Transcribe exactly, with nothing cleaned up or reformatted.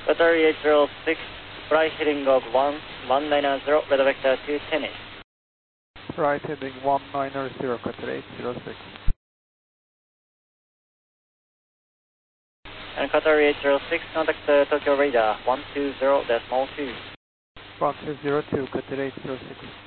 Battery eight zero six, flight heading of one one nine zero, weather vector two ten. Right heading one nine zero, Qatar eight zero six. And Qatar eight zero six, contact uh, Tokyo radar one two zero decimal two. one two zero two, Qatar eight zero six.